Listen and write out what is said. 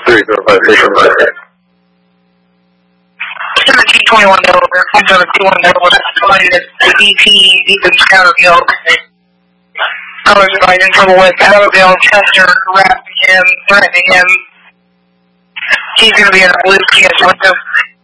305 Station Market. 1721 Delaware, 1721 Delaware, provided at the DP, Ethan Scotterville. I was having trouble with Scotterville, Chester, harassing him, threatening him. He's going to be in a blue case with him.